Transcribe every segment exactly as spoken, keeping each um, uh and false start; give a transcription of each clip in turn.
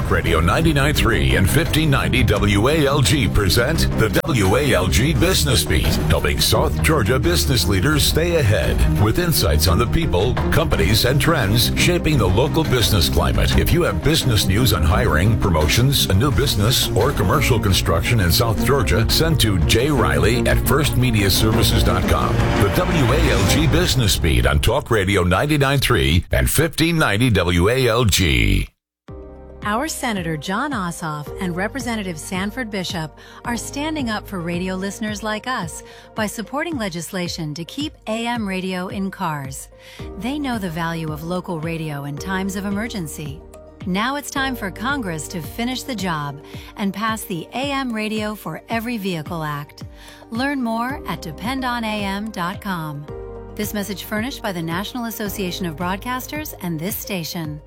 Talk Radio ninety-nine point three and fifteen ninety W A L G present the W A L G Business Beat, helping South Georgia business leaders stay ahead with insights on the people, companies, and trends shaping the local business climate. If you have business news on hiring, promotions, a new business, or commercial construction in South Georgia, send to Jay Riley at first media services dot com. The W A L G Business Beat on Talk Radio ninety-nine point three and fifteen ninety W A L G. Our Senator Jon Ossoff and Representative Sanford Bishop are standing up for radio listeners like us by supporting legislation to keep A M radio in cars. They know the value of local radio in times of emergency. Now it's time for Congress to finish the job and pass the A M Radio for Every Vehicle Act. Learn more at depend on A M dot com. This message furnished by the National Association of Broadcasters and this station.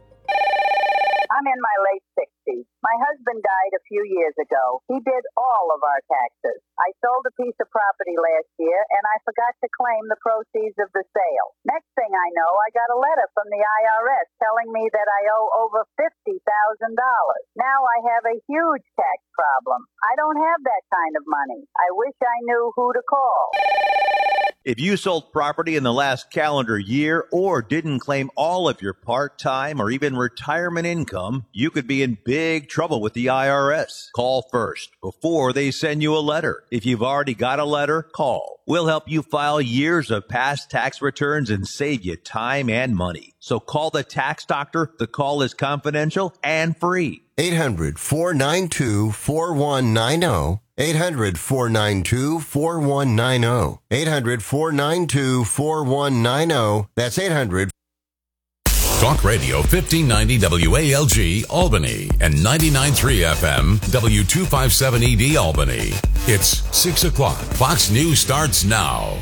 I'm in my late sixties. My husband died a few years ago. He did all of our taxes. I sold a piece of property last year, and I forgot to claim the proceeds of the sale. Next thing I know, I got a letter from the I R S telling me that I owe over fifty thousand dollars. Now I have a huge tax problem. I don't have that kind of money. I wish I knew who to call. If you sold property in the last calendar year or didn't claim all of your part-time or even retirement income, you could be in big trouble with the I R S. Call first before they send you a letter. If you've already got a letter, call. We'll help you file years of past tax returns and save you time and money. So call the tax doctor. The call is confidential and free. eight hundred, four nine two, four one nine zero. eight hundred, four nine two, four one nine zero. eight hundred, four nine two, four one nine zero. That's eight hundred. Talk Radio fifteen ninety W A L G Albany and ninety-nine point three F M W two fifty-seven E D Albany. It's six o'clock. Fox News starts now.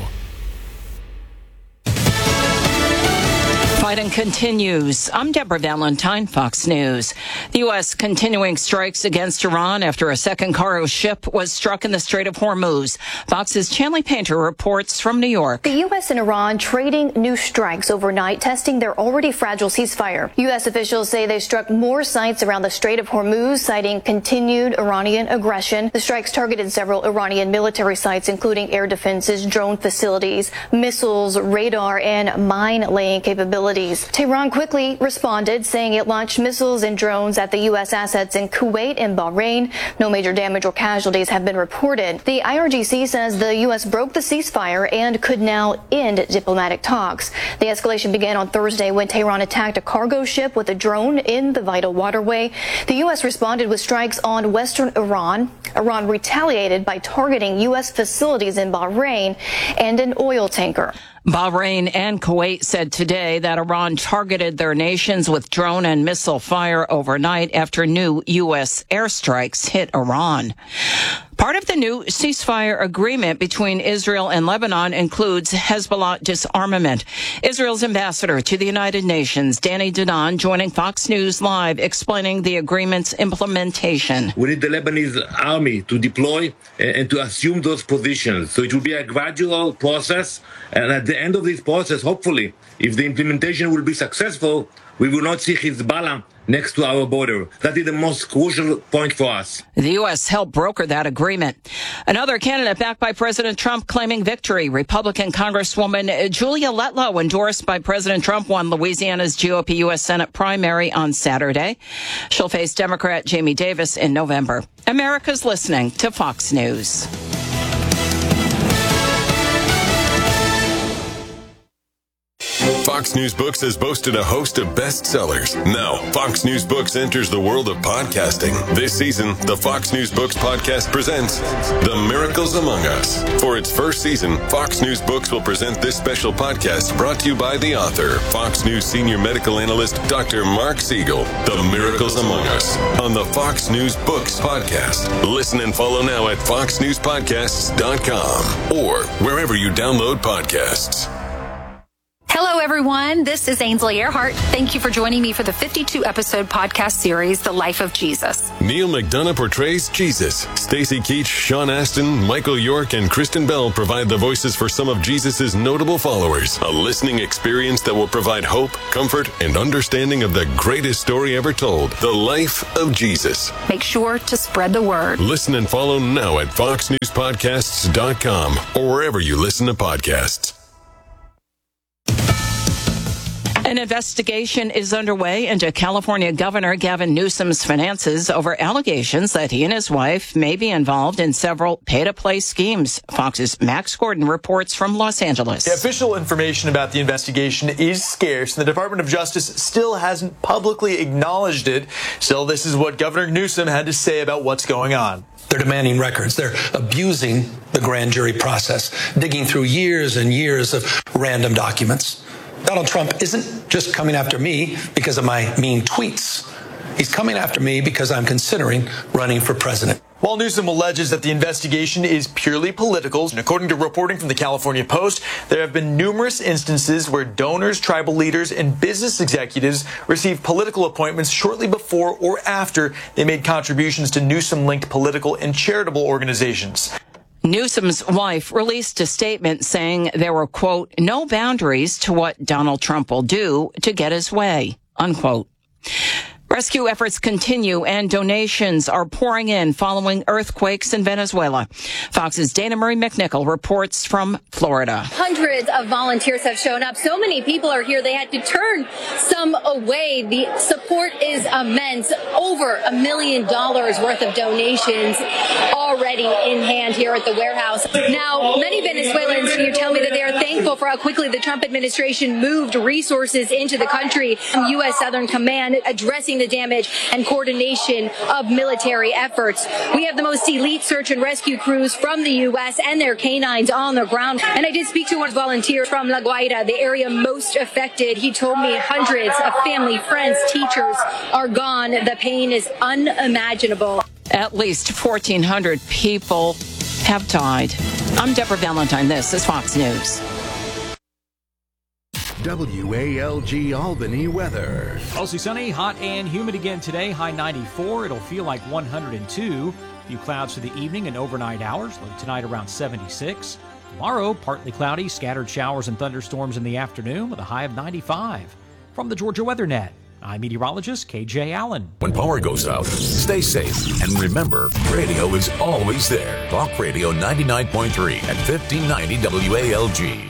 Fighting continues. I'm Deborah Valentine, Fox News. The U S continuing strikes against Iran after a second cargo ship was struck in the Strait of Hormuz. Fox's Chanley Painter reports from New York. The U S and Iran trading new strikes overnight, testing their already fragile ceasefire. U S officials say they struck more sites around the Strait of Hormuz, citing continued Iranian aggression. The strikes targeted several Iranian military sites, including air defenses, drone facilities, missiles, radar, and mine-laying capabilities. Tehran quickly responded, saying it launched missiles and drones at the U S assets in Kuwait and Bahrain. No major damage or casualties have been reported. The I R G C says the U S broke the ceasefire and could now end diplomatic talks. The escalation began on Thursday when Tehran attacked a cargo ship with a drone in the vital waterway. The U S responded with strikes on western Iran. Iran retaliated by targeting U S facilities in Bahrain and an oil tanker. Bahrain and Kuwait said today that Iran targeted their nations with drone and missile fire overnight after new U S airstrikes hit Iran. Part of the new ceasefire agreement between Israel and Lebanon includes Hezbollah disarmament. Israel's ambassador to the United Nations, Danny Danon, joining Fox News Live, explaining the agreement's implementation. We need the Lebanese army to deploy and to assume those positions. So it will be a gradual process. And at the end of this process, hopefully, if the implementation will be successful, we will not see Hezbollah next to our border. That is the most crucial point for us. The U S helped broker that agreement. Another candidate backed by President Trump claiming victory. Republican Congresswoman Julia Letlow, endorsed by President Trump, won Louisiana's G O P U S Senate primary on Saturday. She'll face Democrat Jamie Davis in November. America's listening to Fox News. Fox News Books has boasted a host of bestsellers. Now, Fox News Books enters the world of podcasting. This season, the Fox News Books podcast presents The Miracles Among Us. For its first season, Fox News Books will present this special podcast brought to you by the author, Fox News senior medical analyst, Doctor Mark Siegel. The Miracles Among Us on the Fox News Books podcast. Listen and follow now at fox news podcasts dot com or wherever you download podcasts. Hello, everyone. everyone. This is Ainsley Earhart. Thank you for joining me for the fifty-two episode podcast series, The Life of Jesus. Neil McDonough portrays Jesus. Stacey Keach, Sean Astin, Michael York, and Kristen Bell provide the voices for some of Jesus' notable followers. A listening experience that will provide hope, comfort, and understanding of the greatest story ever told, The Life of Jesus. Make sure to spread the word. Listen and follow now at fox news podcasts dot com or wherever you listen to podcasts. An investigation is underway into California Governor Gavin Newsom's finances over allegations that he and his wife may be involved in several pay-to-play schemes. Fox's Max Gordon reports from Los Angeles. The official information about the investigation is scarce, and the Department of Justice still hasn't publicly acknowledged it. Still, this is what Governor Newsom had to say about what's going on. They're demanding records. They're abusing the grand jury process, digging through years and years of random documents. Donald Trump isn't just coming after me because of my mean tweets. He's coming after me because I'm considering running for president. While Newsom alleges that the investigation is purely political, and according to reporting from the California Post, there have been numerous instances where donors, tribal leaders, and business executives received political appointments shortly before or after they made contributions to Newsom-linked political and charitable organizations. Newsom's wife released a statement saying there were, quote, no boundaries to what Donald Trump will do to get his way, unquote. Rescue efforts continue and donations are pouring in following earthquakes in Venezuela. Fox's Dana Marie McNichol reports from Florida. Hundreds of volunteers have shown up. So many people are here, they had to turn some away. The support is immense. Over a million dollars worth of donations already in hand here at the warehouse. Now, many Venezuelans here tell me that they are thankful for how quickly the Trump administration moved resources into the country. U S Southern Command addressing the damage and coordination of military efforts. We have the most elite search and rescue crews from the U S and their canines on the ground. And I did speak to one volunteer from La Guaira, the area most affected. He told me hundreds of family, friends, teachers are gone. The pain is unimaginable. At least fourteen hundred people have died. I'm Deborah Valentine. This is Fox News. W A L G Albany weather. Mostly sunny, hot and humid again today. High ninety-four. It'll feel like one hundred two. Few clouds for the evening and overnight hours. Low tonight around seventy-six. Tomorrow, partly cloudy, scattered showers and thunderstorms in the afternoon with a high of ninety-five. From the Georgia Weather Net, I'm meteorologist K J Allen. When power goes out, stay safe. And remember, radio is always there. Talk Radio ninety-nine point three and fifteen ninety W A L G.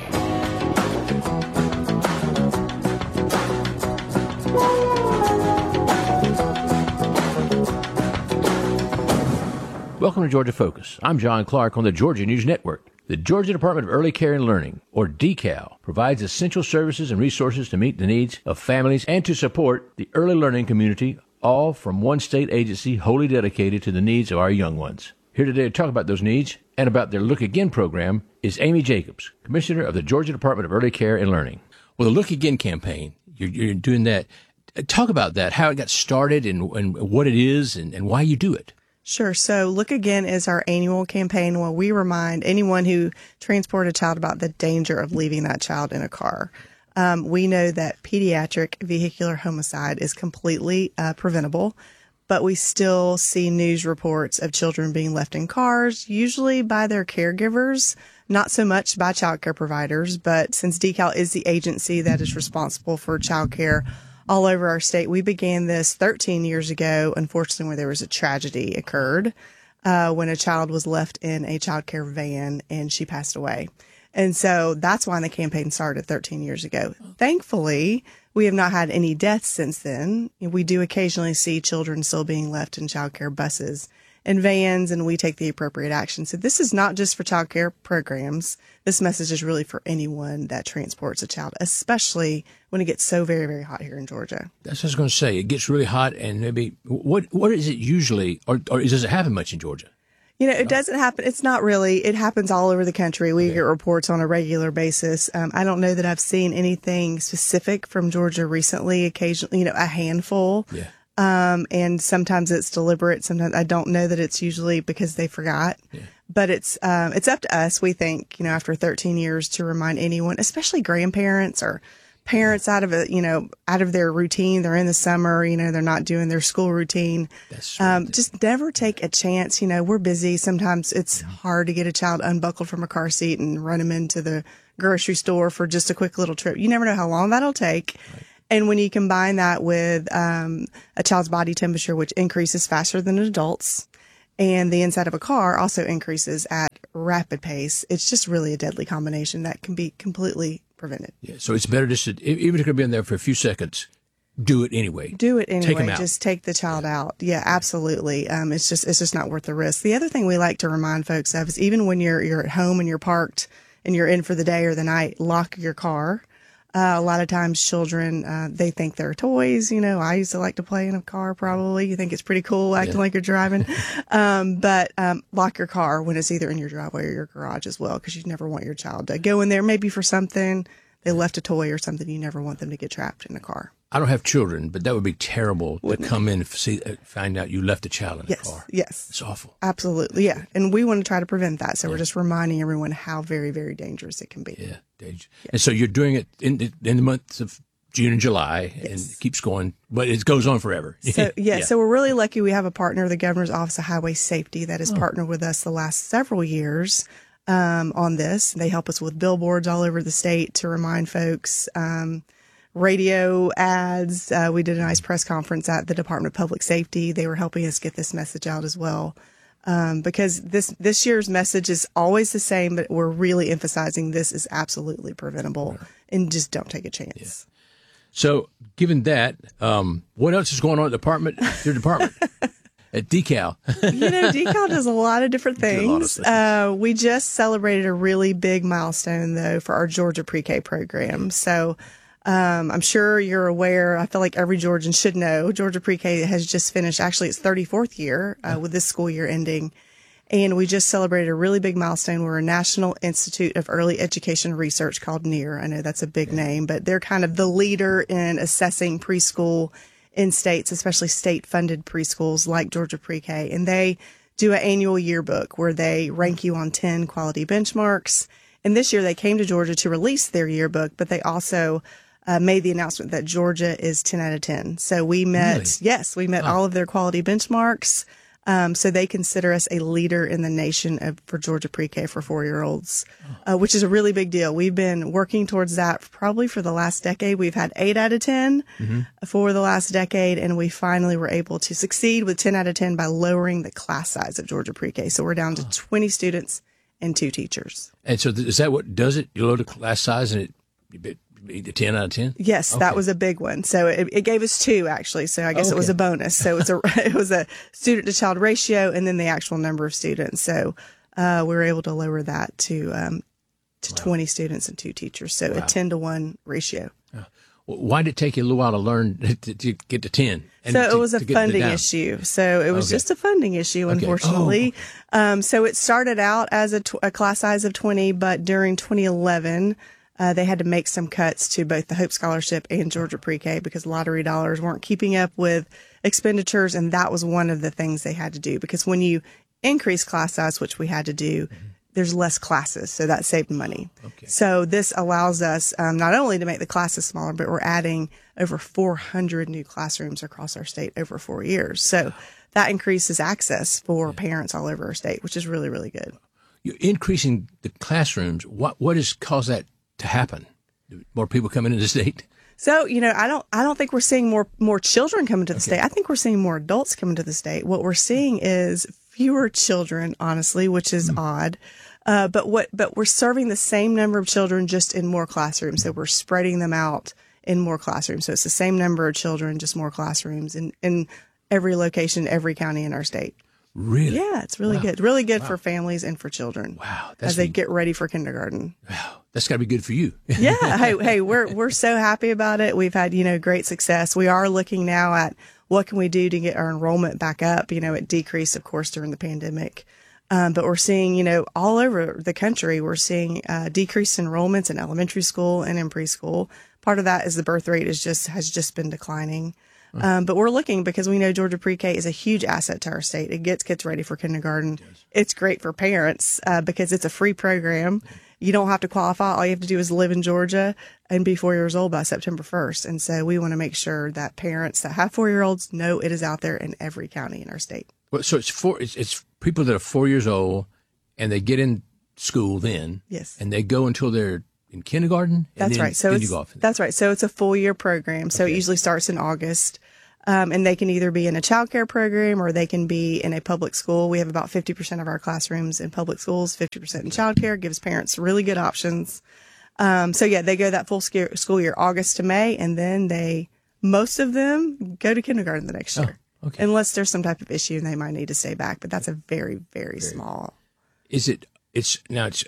Welcome to Georgia Focus. I'm John Clark on the Georgia News Network. The Georgia Department of Early Care and Learning, or D C A L, provides essential services and resources to meet the needs of families and to support the early learning community, all from one state agency wholly dedicated to the needs of our young ones. Here today to talk about those needs and about their Look Again program is Amy Jacobs, Commissioner of the Georgia Department of Early Care and Learning. Well, the Look Again campaign, you're, you're doing that. Talk about that, how it got started and, and what it is and, and why you do it. Sure. So Look Again is our annual campaign where we remind anyone who transports a child about the danger of leaving that child in a car. Um, we know that pediatric vehicular homicide is completely uh, preventable, but we still see news reports of children being left in cars, usually by their caregivers, not so much by child care providers. But since D C A L is the agency that is responsible for child care all over our state, we began this thirteen years ago, unfortunately, where there was a tragedy occurred uh, when a child was left in a child care van and she passed away. And so that's why the campaign started thirteen years ago. Thankfully, we have not had any deaths since then. We do occasionally see children still being left in child care buses and vans, and we take the appropriate action. So this is not just for child care programs. This message is really for anyone that transports a child, especially when it gets so very, very hot here in Georgia. That's what I was going to say. It gets really hot, and maybe what what is it usually, or, or does it happen much in Georgia? You know, it doesn't happen. It's not really. It happens all over the country. We yeah. get reports on a regular basis. Um, I don't know that I've seen anything specific from Georgia recently. Occasionally, you know, a handful. Yeah. Um, and sometimes it's deliberate. Sometimes I don't know that it's usually because they forgot. Yeah. But it's um, it's up to us, we think, you know, after thirteen years to remind anyone, especially grandparents or parents out of a, you know, out of their routine. They're in the summer, you know, they're not doing their school routine. That's right. Um, just never take a chance. You know, we're busy. Sometimes it's hard to get a child unbuckled from a car seat and run them into the grocery store for just a quick little trip. You never know how long that'll take. Right. And when you combine that with um, a child's body temperature, which increases faster than adults, and the inside of a car also increases at rapid pace, it's just really a deadly combination that can be completely prevented. Yeah, so it's better just to, even if you're going to be in there for a few seconds, do it anyway. Do it anyway. Take 'em out. Just take the child out. Yeah, absolutely. Um, it's just it's just not worth the risk. The other thing we like to remind folks of is even when you're you're at home and you're parked and you're in for the day or the night, lock your car. Uh, a lot of times children, uh, they think they're toys. You know, I used to like to play in a car probably. You think it's pretty cool acting Yeah. like you're driving. um, but um, lock your car when it's either in your driveway or your garage as well, because you never want your child to go in there maybe for something. They left a toy or something. You never want them to get trapped in a car. I don't have children, but that would be terrible Wouldn't to come in and see, uh, find out you left a child in Yes, the car. yes. It's awful. Absolutely, yeah. And we want to try to prevent that. So we're just reminding everyone how very, very dangerous it can be. Yeah, dangerous. And so you're doing it in the, in the months of June and July, and it keeps going, but it goes on forever. So, yeah, so we're really lucky we have a partner, the Governor's Office of Highway Safety, that has Oh. partnered with us the last several years um, on this. They help us with billboards all over the state to remind folks, um, radio ads. Uh, we did a nice press conference at the Department of Public Safety. They were helping us get this message out as well. Um, because this, this year's message is always the same, but we're really emphasizing this is absolutely preventable and just don't take a chance. So, given that, um, what else is going on at the department? Your department at Decal. You know, Decal does a lot of different Do a lot of things. things. Uh, we just celebrated a really big milestone, though, for our Georgia Pre-K program. So um, I'm sure you're aware. I feel like every Georgian should know. Georgia Pre-K has just finished, actually, its thirty-fourth year uh, with this school year ending. And we just celebrated a really big milestone. We're a National Institute of Early Education Research called NEAR. I know that's a big name, but they're kind of the leader in assessing preschool in states, especially state-funded preschools like Georgia Pre-K. And they do an annual yearbook where they rank you on ten quality benchmarks. And this year they came to Georgia to release their yearbook, but they also uh, made the announcement that Georgia is ten out of ten. So we met, Really? yes, we met all of their quality benchmarks. Um, so they consider us a leader in the nation of, for Georgia Pre-K for four-year-olds, uh, which is a really big deal. We've been working towards that probably for the last decade. We've had eight out of ten Mm-hmm. for the last decade, and we finally were able to succeed with ten out of ten by lowering the class size of Georgia Pre-K. So we're down to twenty students and two teachers. And so, th- is that what does it? You load a class size and it, it, it, it ten out of ten? Yes, Okay. that was a big one. So it, it gave us two actually. So I guess it was Okay. a bonus. So it's a it was a student to child ratio, and then the actual number of students. So uh, we were able to lower that to um, to twenty students and two teachers. So a ten to one ratio. Why did it take you a little while to learn to, to get to ten? And So to- it was a to get it funding down? issue. So it was Okay. just a funding issue, Okay. unfortunately. Um, so it started out as a, tw- a class size of twenty, but during twenty eleven, uh, they had to make some cuts to both the Hope Scholarship and Georgia Pre-K because lottery dollars weren't keeping up with expenditures. And that was one of the things they had to do, because when you increase class size, which we had to do, there's less classes. So that saved money. Okay. So this allows us um, not only to make the classes smaller, but we're adding over four hundred new classrooms across our state over four years. So that increases access for parents all over our state, which is really, really good. You're increasing the classrooms. What what has caused that to happen? More people coming into the state? So, you know, I don't, I don't think we're seeing more, more children coming to the state. I think we're seeing more adults coming to the state. What we're seeing is fewer children, honestly, which is odd. Uh, but what, but we're serving the same number of children just in more classrooms. So we're spreading them out in more classrooms. So it's the same number of children, just more classrooms in, in every location, every county in our state. Really? Yeah, it's really Wow. good. Really good Wow. for families and for children. Wow. That's As they re- get ready for kindergarten. That's got to be good for you. Yeah. Hey, hey, we're, we're so happy about it. We've had, you know, great success. We are looking now at what can we do to get our enrollment back up. You know, it decreased, of course, during the pandemic. Um, but we're seeing, you know, all over the country, we're seeing uh, decreased enrollments in elementary school and in preschool. Part of that is the birth rate is just has just been declining. Um, but we're looking because we know Georgia Pre-K is a huge asset to our state. It gets kids ready for kindergarten. It's great for parents uh, because it's a free program. you don't have to qualify. All you have to do is live in Georgia and be four years old by September first. And so we want to make sure that parents that have four-year-olds know it is out there in every county in our state. Well, so it's four. It's, it's people that are four years old, and they get in school then. Yes. And they go until they're in kindergarten. And That's then, right. So then it's, you go off. that's right. So it's a full year program. So Okay. it usually starts in August. Um, and they can either be in a child care program or they can be in a public school. We have about fifty percent of our classrooms in public schools, fifty percent in child care, gives parents really good options. Um, so yeah, they go that full sc- school year, August to May, and then they, most of them go to kindergarten the next year. Oh, okay. Unless there's some type of issue and they might need to stay back, but that's a very, very, very small. Is it? It's now it's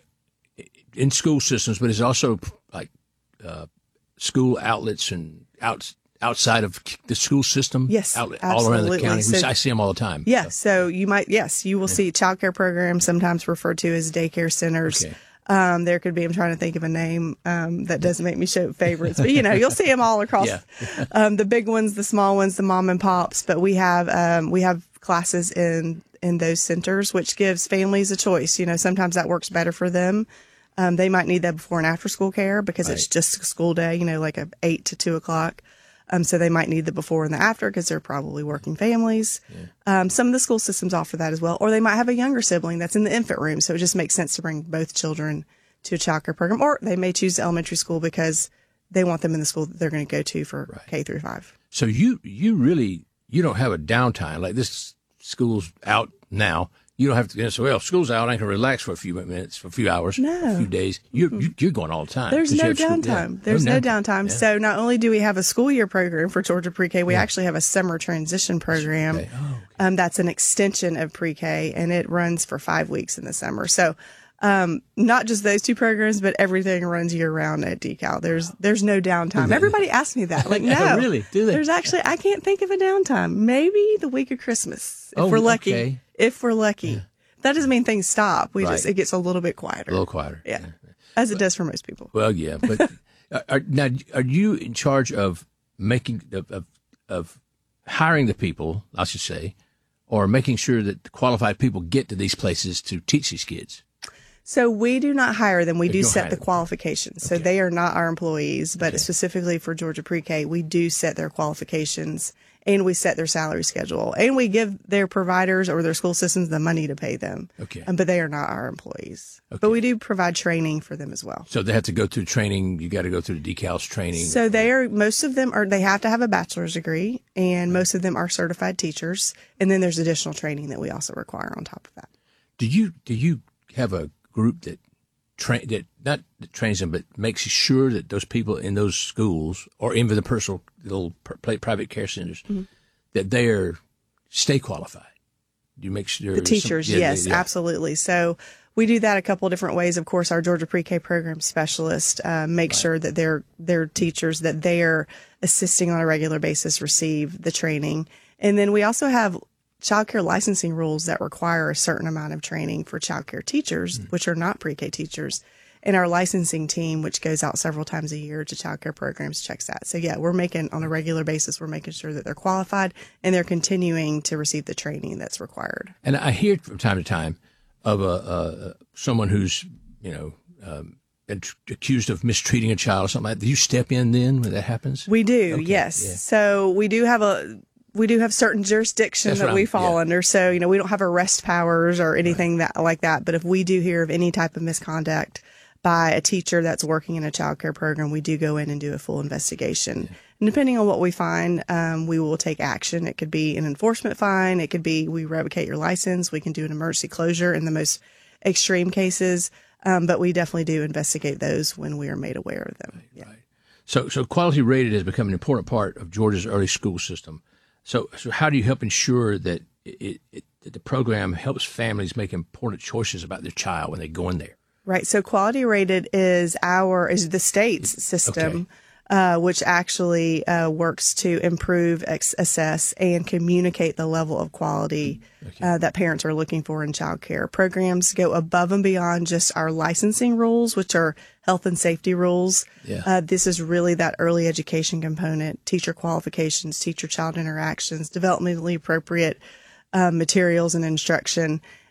in school systems, but it's also like uh, school outlets and out outside of the school system. Yes, outlet, all around the absolutely. county. We- So- I see them all the time. Yeah, so you might, yes, you will see child care programs, sometimes referred to as daycare centers. Okay. Um, there could be, I'm trying to think of a name um, that doesn't make me show favorites, but you know, you'll see them all across. Yeah. um, the big ones, the small ones, the mom and pops. But we have um, we have classes in in those centers, which gives families a choice. You know, sometimes that works better for them. Um, they might need that before and after school care because it's Right. just a school day. You know, like a eight to two o'clock. Um, so they might need the before and the after because they're probably working families. Um, some of the school systems offer that as well, or they might have a younger sibling that's in the infant room. So it just makes sense to bring both children to a child care program, or they may choose elementary school because they want them in the school that they're going to go to for K through five. So you you really you don't have a downtime like this. School's out now. You don't have to say, well, school's out. I can relax for a few minutes, for a few hours, No. a few days. You're you, you're going all the time. There's 'cause you no have school- downtime. yeah. There's no down- downtime. Yeah. So not only do we have a school year program for Georgia Pre-K, we actually have a summer transition program. Okay. Oh, Um, that's an extension of Pre-K, and it runs for five weeks in the summer. So um, not just those two programs, but everything runs year round at D C A L. There's there's no downtime. Everybody asks me that. Like, no, Really? Do they? There's actually I can't think of a downtime. Maybe the week of Christmas if Oh, we're lucky. okay. If we're lucky. That doesn't mean things stop. We just Right. it gets a little bit quieter. a little quieter. Yeah, as it does for most people. Well, yeah, but are, are, now are you in charge of making of, of of hiring the people? I should say, or making sure that the qualified people get to these places to teach these kids? So we do not hire them. We You do don't set hire the them. qualifications. So they are not our employees, but specifically for Georgia Pre-K, we do set their qualifications and we set their salary schedule and we give their providers or their school systems the money to pay them. Okay. Um, but they are not our employees. But we do provide training for them as well. So they have to go through training. You got to go through the D C A L's training. So they are, most of them are, they have to have a bachelor's degree and most of them are certified teachers. And then there's additional training that we also require on top of that. Do you do you have a group that train that not that trains them, but makes sure that those people in those schools or even the personal little pr- private care centers Mm-hmm. that they are stay qualified? Do you make sure The teachers, some- yeah, yes, yeah, yeah. absolutely. So we do that a couple of different ways. Of course, our Georgia Pre-K program specialist uh, makes sure that their their teachers that they are assisting on a regular basis receive the training, and then we also have child care licensing rules that require a certain amount of training for child care teachers, Mm. which are not Pre-K teachers. And our licensing team, which goes out several times a year to child care programs, checks that. So yeah, we're making on a regular basis, we're making sure that they're qualified and they're continuing to receive the training that's required. And I hear from time to time of a, a someone who's you know um, accused of mistreating a child or something like that. Do you step in then when that happens? We do, Okay, yes. yeah. So we do have a we do have certain jurisdiction That's that what we I'm- fall yeah. under. So you know we don't have arrest powers or anything that like that. But if we do hear of any type of misconduct by a teacher that's working in a child care program, we do go in and do a full investigation. And depending on what we find, um, we will take action. It could be an enforcement fine. It could be we revocate your license. We can do an emergency closure in the most extreme cases. Um, but we definitely do investigate those when we are made aware of them. Yeah. So, so quality rated has become an important part of Georgia's early school system. So, so how do you help ensure that it, it, that the program helps families make important choices about their child when they go in there? Right. So quality rated is our, is the state's system, uh, which actually, uh, works to improve, ex- assess, and communicate the level of quality, uh, that parents are looking for in child care. Programs go above and beyond just our licensing rules, which are health and safety rules. Yeah. Uh, this is really that early education component, teacher qualifications, teacher-child interactions, developmentally appropriate, uh, materials and instruction.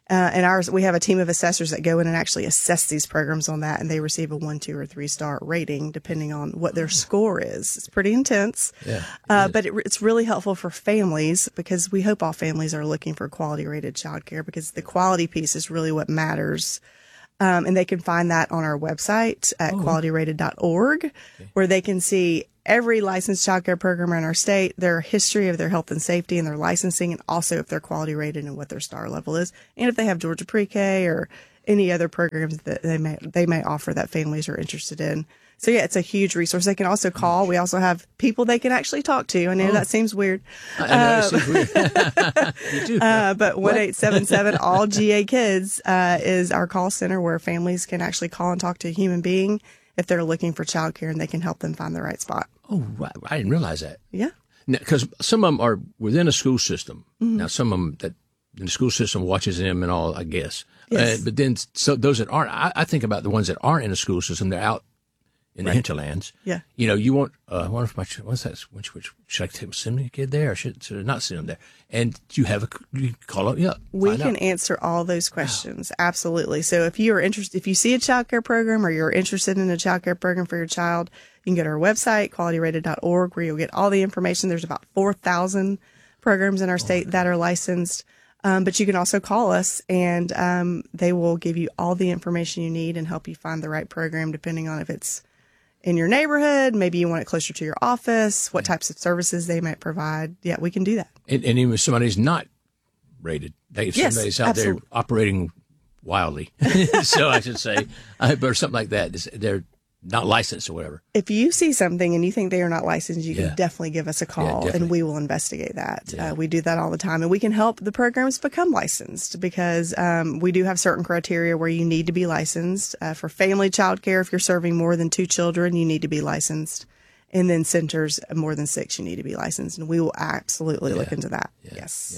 Uh, and ours, we have a team of assessors that go in and actually assess these programs on that, and they receive a one, two, or three star rating depending on what their score is. It's pretty intense, Yeah, uh, but it, it's really helpful for families because we hope all families are looking for quality rated childcare because the quality piece is really what matters. Um, and they can find that on our website at Oh. quality rated dot org, where they can see every licensed childcare program in our state, their history of their health and safety and their licensing, and also if they're quality rated and what their star level is, and if they have Georgia Pre-K or any other programs that they may they may offer that families are interested in. So yeah, it's a huge resource. They can also call. We also have people they can actually talk to. I know Oh. that seems weird. I know, it Um, seems weird. You do. Uh, but What? one eight seven seven all G A kids uh, is our call center where families can actually call and talk to a human being if they're looking for childcare, and they can help them find the right spot. Oh, right. I didn't realize that. Yeah. Because some of them are within a school system. Mhm. Now, some of them that the school system watches them and all, I guess. Yes. Uh, but then, so those that aren't, I, I think about the ones that aren't in the school system. They're out in the hinterlands. Yeah. You know, you want, uh, I wonder if my, what's that? Which, which, should I take, send my kid there or should, should I not send them there? And you have a, you call up, yeah. We find can out. answer all those questions. Absolutely. So if you are interested, if you see a childcare program or you're interested in a childcare program for your child, you can go to our website, quality rated dot org, where you'll get all the information. There's about four thousand programs in our state that are licensed. Um, but you can also call us and um, they will give you all the information you need and help you find the right program depending on if it's in your neighborhood, maybe you want it closer to your office, what types of services they might provide. Yeah, we can do that. And, and even if somebody's not rated, they, if Yes, somebody's out absolutely. there operating wildly, so I should say, uh, or something like that, It's- they're not licensed or whatever. If you see something and you think they are not licensed, you Yeah. can definitely give us a call definitely. and we will investigate that. Uh, we do that all the time, and we can help the programs become licensed because um, we do have certain criteria where you need to be licensed. Uh, for family child care, if you're serving more than two children, you need to be licensed. And then centers of more than six, you need to be licensed. And we will absolutely look into that. Yes.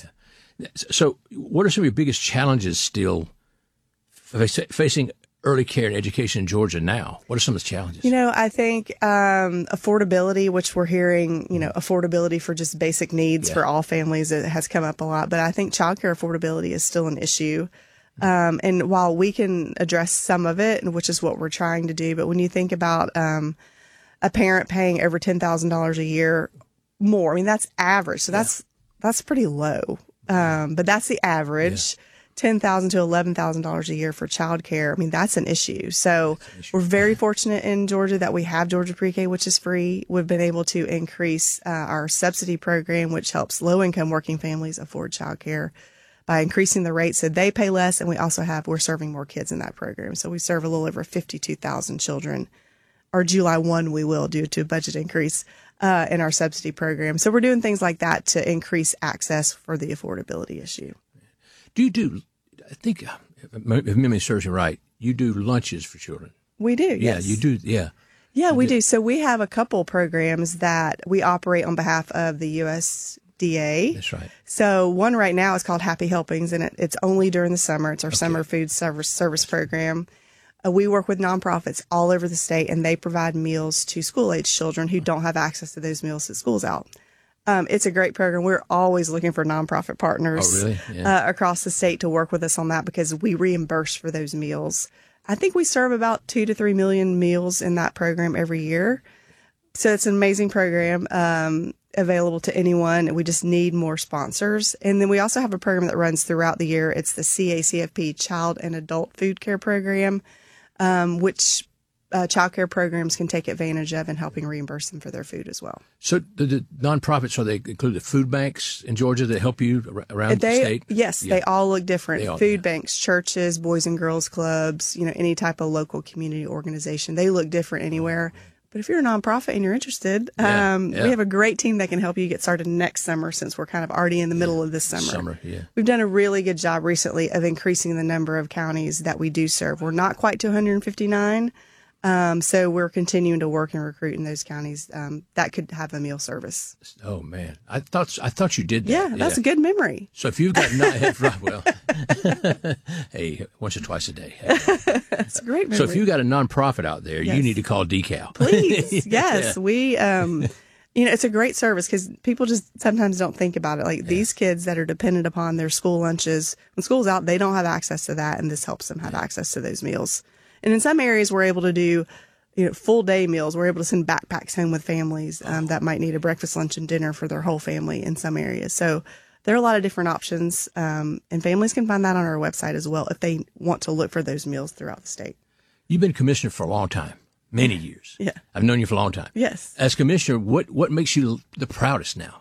So, what are some of your biggest challenges still fac- facing early care and education in Georgia now? What are some of the challenges? You know, I think um, affordability, which we're hearing, you know, affordability for just basic needs Yeah. for all families, it has come up a lot. But I think childcare affordability is still an issue. Um, and while we can address some of it, and which is what we're trying to do, but when you think about um, a parent paying over ten thousand dollars a year more, I mean, that's average. So that's that's pretty low. Um, but that's the average. ten thousand dollars to eleven thousand dollars a year for childcare. I mean, that's an issue. So we're very fortunate in Georgia that we have Georgia Pre-K, which is free. We've been able to increase uh, our subsidy program, which helps low-income working families afford childcare by increasing the rate so they pay less. And we also have, we're serving more kids in that program. So we serve a little over fifty-two thousand children. Or July first, we will due to a budget increase uh, in our subsidy program. So we're doing things like that to increase access for the affordability issue. Do you do, I think, if memory serves me right, you do lunches for children. We do, Yeah, yes. you do, yeah. Yeah, we do. So we have a couple programs that we operate on behalf of the U S D A. That's right. So one right now is called Happy Helpings, and it, it's only during the summer. It's our summer food service service program. Uh, we work with nonprofits all over the state, and they provide meals to school-age children who don't have access to those meals at school's out. Um, it's a great program. We're always looking for nonprofit partners Oh, really? Yeah. uh, across the state to work with us on that because we reimburse for those meals. I think we serve about two to three million meals in that program every year. So it's an amazing program, um, available to anyone. We just need more sponsors. And then we also have a program that runs throughout the year. It's the C A C F P Child and Adult Food Care Program, um, which uh, child care programs can take advantage of in helping reimburse them for their food as well. So the, the nonprofits, are they include the food banks in Georgia that help you ar- around They, the state? yes, Yeah. they all look different. They all- Food banks, churches, boys and girls clubs, you know, any type of local community organization. They look different anywhere. But if you're a nonprofit and you're interested, Yeah, um, yeah. we have a great team that can help you get started next summer since we're kind of already in the middle of this summer. Summer, yeah. We've done a really good job recently of increasing the number of counties that we do serve. We're not quite to one hundred fifty-nine. Um, so we're continuing to work and recruit in those counties um, that could have a meal service. Oh man, I thought I thought you did that. Yeah, that's a good memory. So if you've got not right, well, hey, once or twice a day. That's a great memory. So if you got a nonprofit out there, Yes. you need to call Decal. Please, yes, Yeah. we um, You know, it's a great service because people just sometimes don't think about it. Like yeah. these kids that are dependent upon their school lunches, when school's out, they don't have access to that, and this helps them have yeah. access to those meals. And in some areas, we're able to do, you know, full day meals. We're able to send backpacks home with families um, oh. that might need a breakfast, lunch, and dinner for their whole family in some areas. So there are a lot of different options, um, and families can find that on our website as well if they want to look for those meals throughout the state. You've been commissioner for a long time. Many years. Yeah. I've known you for a long time. Yes. As commissioner, what, what makes you the proudest now?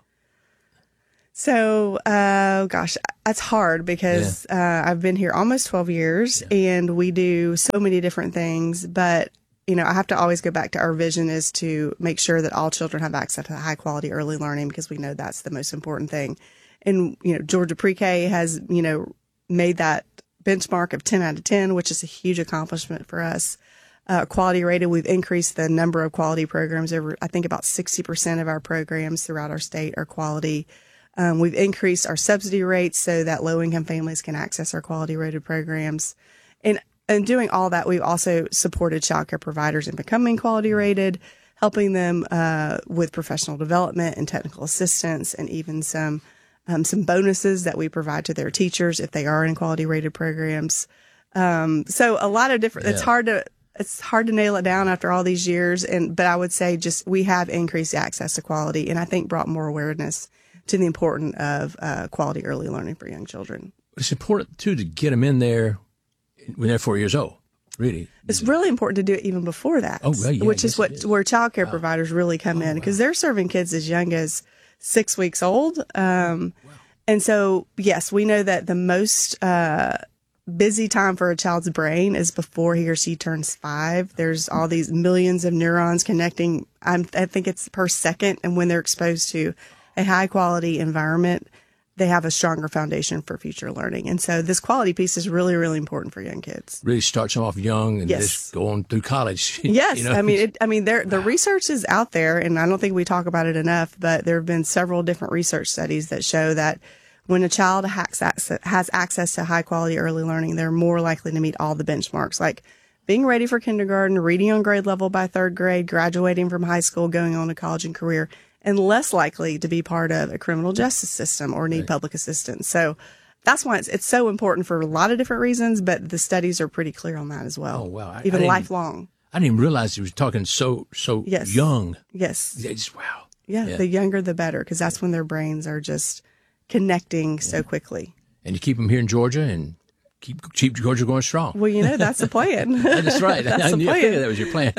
So, uh, gosh, that's hard because yeah. uh, I've been here almost twelve years yeah. and we do so many different things. But, you know, I have to always go back to our vision is to make sure that all children have access to high quality early learning because we know that's the most important thing. And, you know, Georgia Pre-K has, you know, made that benchmark of ten out of ten, which is a huge accomplishment for us. Uh, quality rated, we've increased the number of quality programs. Over, I think about sixty percent of our programs throughout our state are quality. Um, we've increased our subsidy rates so that low-income families can access our quality rated programs. And in doing all that, we've also supported child care providers in becoming quality rated, helping them uh, with professional development and technical assistance, and even some um, some bonuses that we provide to their teachers if they are in quality rated programs. Um, so a lot of different, yeah. it's hard to, It's hard to nail it down after all these years, and but I would say just we have increased access to quality, and I think brought more awareness to the importance of uh, quality early learning for young children. It's important too to get them in there when they're four years old. Really, it's really important to do it even before that. Oh, well, yeah, which is what is. where child care wow. providers really come oh, in because wow. they're serving kids as young as six weeks old. Um, wow. And so, yes, we know that the most uh, busy time for a child's brain is before he or she turns five. There's all these millions of neurons connecting. I'm, I think it's per second. And when they're exposed to a high quality environment, they have a stronger foundation for future learning. And so this quality piece is really, really important for young kids. Really starts them off young and yes. just go on through college. Yes. You know? I mean, it, I mean, there, the research is out there, and I don't think we talk about it enough, but there have been several different research studies that show that when a child has access, has access to high quality early learning, they're more likely to meet all the benchmarks, like being ready for kindergarten, reading on grade level by third grade, graduating from high school, going on to college and career, and less likely to be part of a criminal justice system or need right. public assistance. So that's why it's, it's so important for a lot of different reasons, but the studies are pretty clear on that as well. Oh, wow. I, Even I lifelong. I didn't even realize he was talking so, so yes. young. Yes. Yeah, just, wow. Yeah, yeah, the younger the better, because that's when their brains are just connecting so quickly. And you keep them here in Georgia and keep keep Georgia going strong. Well, you know, that's the plan. That's right. That's I, the I plan. figured that was your plan.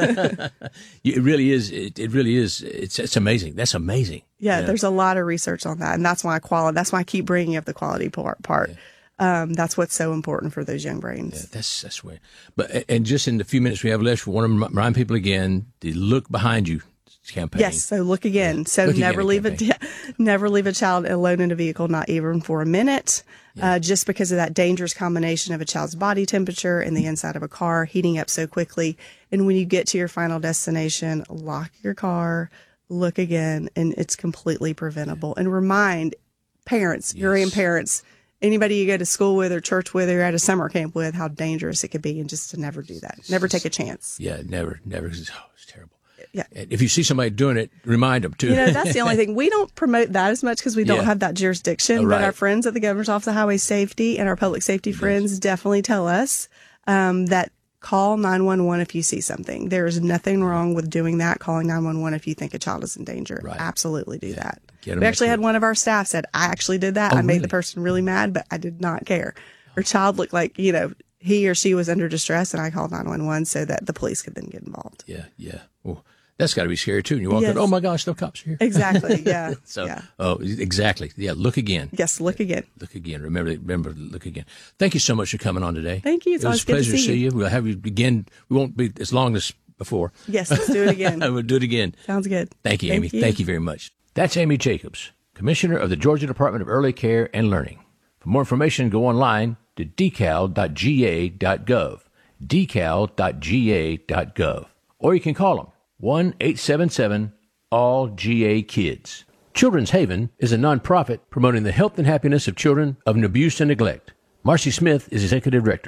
It really is. It, it really is. It's it's amazing. That's amazing. Yeah, yeah, there's a lot of research on that, and that's why quality. That's why I keep bringing up the quality part. part. Yeah. Um, that's what's so important for those young brains. Yeah, that's that's where. But and just in the few minutes we have left, we want to remind people again to look behind you. Campaign. Yes, so look again. So look never again leave a yeah, never leave a child alone in a vehicle, not even for a minute, yeah. uh, just because of that dangerous combination of a child's body temperature and the inside of a car heating up so quickly. And when you get to your final destination, lock your car, look again, and it's completely preventable. And remind parents, yes. your own parents, anybody you go to school with or church with or at a summer camp with, how dangerous it could be, and just to never do that. Never take a chance. Yeah, never, never. Oh, it's terrible. Yeah. If you see somebody doing it, remind them too. You know, that's the only thing. We don't promote that as much because we don't yeah. have that jurisdiction. Oh, right. But our friends at the Governor's Office of Highway Safety and our public safety yes. friends definitely tell us um, that call nine one one if you see something. There is nothing wrong with doing that, calling nine one one if you think a child is in danger. Right. Absolutely do yeah. that. Get We actually had one of our staff said, I actually did that. Oh, I made really? the person really mad, but I did not care. Her child looked like, you know, he or she was under distress, and I called nine one one so that the police could then get involved. Yeah, yeah. Well, that's got to be scary too. And you walk yes. in, oh my gosh, no cops here. Exactly. Yeah. so, yeah. oh, exactly. Yeah. Look again. Yes. Look again. Look again. Remember, remember, look again. Thank you so much for coming on today. Thank you. It's it was always a pleasure good to see, to see you. you. We'll have you again. We won't be as long as before. Yes. Let's do it again. We'll do it again. Sounds good. Thank you, Thank Amy. you. Thank you very much. That's Amy Jacobs, Commissioner of the Georgia Department of Early Care and Learning. For more information, go online to decal dot g a dot gov, decal dot g a dot gov, or you can call them one eight seven seven all G A kids. Children's Haven is a nonprofit promoting the health and happiness of children of abuse and neglect. Marcy Smith is Executive Director.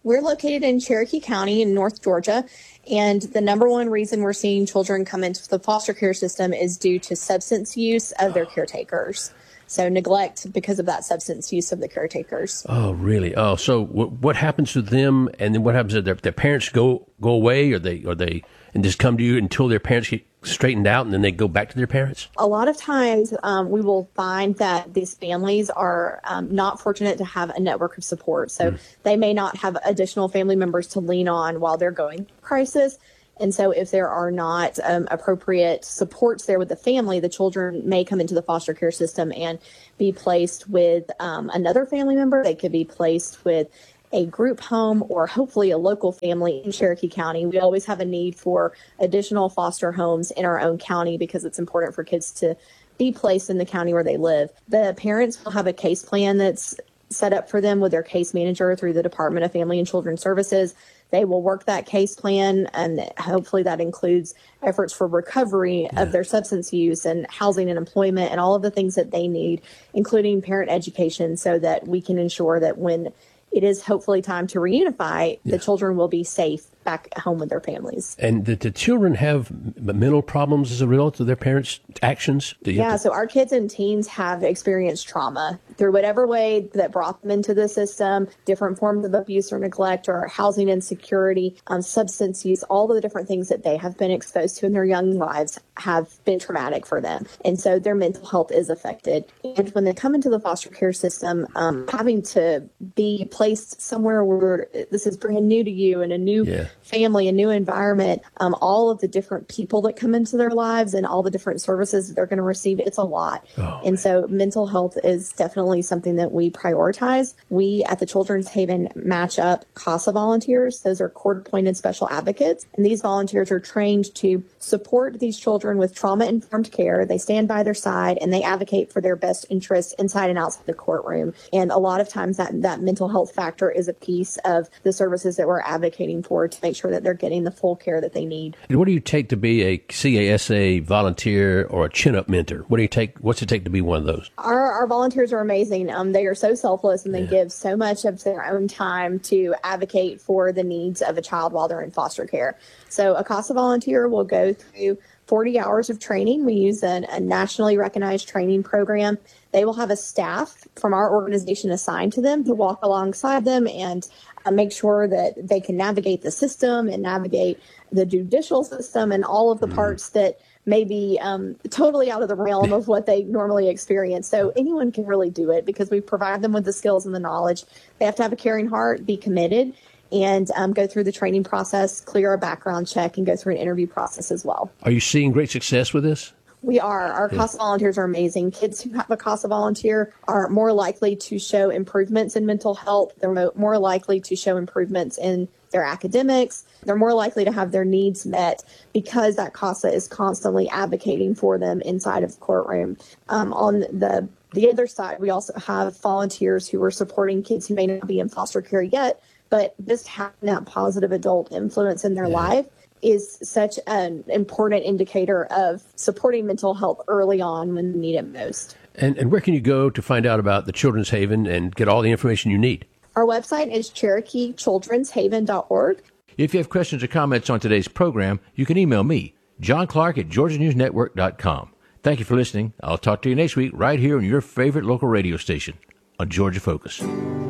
We're located in Cherokee County in North Georgia, and the number one reason we're seeing children come into the foster care system is due to substance use of their caretakers. So neglect because of that substance use of the caretakers. Oh, really? Oh, so w- what happens to them, and then what happens to their, their parents go go away, or they or they and just come to you until their parents get straightened out, and then they go back to their parents? A lot of times um, we will find that these families are um, not fortunate to have a network of support. So mm. they may not have additional family members to lean on while they're going through crisis. And so if there are not um, appropriate supports there with the family, the children may come into the foster care system and be placed with um, another family member. They could be placed with a group home or hopefully a local family in Cherokee County. We always have a need for additional foster homes in our own county because it's important for kids to be placed in the county where they live. The parents will have a case plan that's set up for them with their case manager through the Department of Family and Children Services. They will work that case plan, and hopefully that includes efforts for recovery yeah. of their substance use and housing and employment and all of the things that they need, including parent education, so that we can ensure that when it is hopefully time to reunify, yeah. the children will be safe back at home with their families. And the, the children have mental problems as a result of their parents' actions? Yeah, to- so our kids and teens have experienced trauma through whatever way that brought them into the system, different forms of abuse or neglect or housing insecurity, um, substance use, all of the different things that they have been exposed to in their young lives have been traumatic for them. And so their mental health is affected. And when they come into the foster care system, um, having to be placed somewhere where this is brand new to you and a new yeah. family, a new environment, um, all of the different people that come into their lives and all the different services that they're going to receive, it's a lot. Oh, and so mental health is definitely something that we prioritize. We at the Children's Haven match up CASA volunteers. Those are court-appointed special advocates. And these volunteers are trained to support these children with trauma-informed care. They stand by their side and they advocate for their best interests inside and outside the courtroom. And a lot of times that, that mental health factor is a piece of the services that we're advocating for to make sure that they're getting the full care that they need. What do you take to be a C A S A volunteer or a chin-up mentor? What do you take? What's it take to be one of those? Our, our volunteers are amazing. Um, they are so selfless and they yeah. give so much of their own time to advocate for the needs of a child while they're in foster care. So a CASA volunteer will go through forty hours of training. We use a, a nationally recognized training program. They will have a staff from our organization assigned to them to walk alongside them and uh, make sure that they can navigate the system and navigate the judicial system and all of the mm. parts that may be um, totally out of the realm of what they normally experience. So anyone can really do it because we provide them with the skills and the knowledge. They have to have a caring heart, be committed, and um, go through the training process, clear a background check, and go through an interview process as well. Are you seeing great success with this? We are. Our yeah. CASA volunteers are amazing. Kids who have a CASA volunteer are more likely to show improvements in mental health. They're mo- more likely to show improvements in their academics. They're more likely to have their needs met because that CASA is constantly advocating for them inside of the courtroom. Um, on the the other side, we also have volunteers who are supporting kids who may not be in foster care yet, but just having that positive adult influence in their yeah. life is such an important indicator of supporting mental health early on when they need it most. And, and where can you go to find out about the Children's Haven and get all the information you need? Our website is cherokee children's haven dot org. If you have questions or comments on today's program, you can email me, John Clark at georgia news network dot com. Thank you for listening. I'll talk to you next week right here on your favorite local radio station on Georgia Focus.